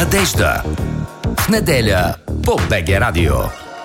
Надежда. В неделя по БГ Радио.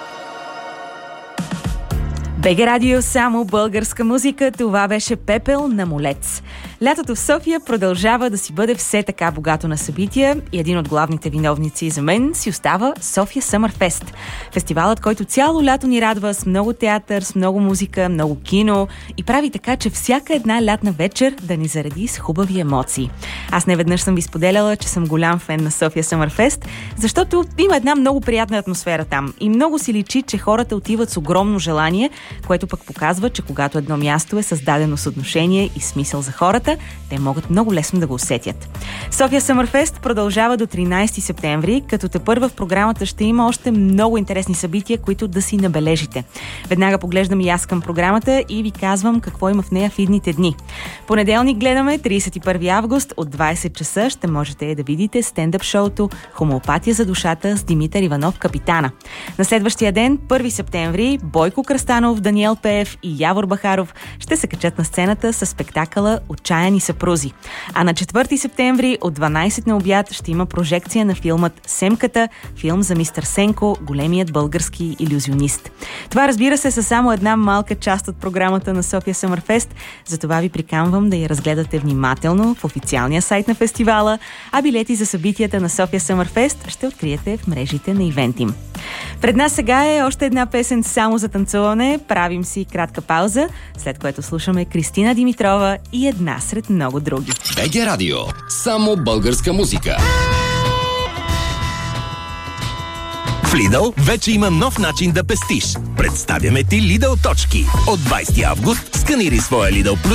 БГ Радио, само българска музика. Това беше Пепел на Молец. Лятото в София продължава да си бъде все така богато на събития и един от главните виновници за мен си остава София Съмърфест. Фестивалът, който цяло лято ни радва с много театър, с много музика, много кино и прави така, че всяка една лятна вечер да ни зареди с хубави емоции. Аз неведнъж съм ви споделяла, че съм голям фен на София Съмърфест, защото има една много приятна атмосфера там и много си личи, че хората отиват с огромно желание, което пък показва, че когато едно място е създадено с отношение и смисъл за хората, те могат много лесно да го усетят. София Съмърфест продължава до 13 септември, като тепърва в програмата ще има още много интересни събития, които да си набележите. Веднага поглеждам и аз към програмата и ви казвам какво има в нея в идните дни. Понеделник гледаме 31 август от 20 часа ще можете да видите стендъп шоуто "Хомеопатия за душата" с Димитър Иванов Капитана. На следващия ден, 1 септември, Бойко Кръстанов, Даниел Пеев и Явор Бахаров ще се качат на сцената със спектакъла "Отчаяни съпрузи". А на 4 септември от 12 на обяд ще има прожекция на филмът "Семката", филм за мистер Сенко, големият български илюзионист. Това, разбира се, са само една малка част от програмата на София Съмърфест, затова ви приканвам да я разгледате внимателно в официалния сайт на фестивала, а билети за събитията на София Съмърфест ще откриете в мрежите на Ивентим. Пред нас сега е още една песен само за танцуване. Правим си кратка пауза, след което слушаме Кристина Димитрова и една сред много други. БГ Радио. Само българска музика. В Lidl вече има нов начин да пестиш. Представяме ти Lidl точки. От 20 август сканирай своя Lidl Plus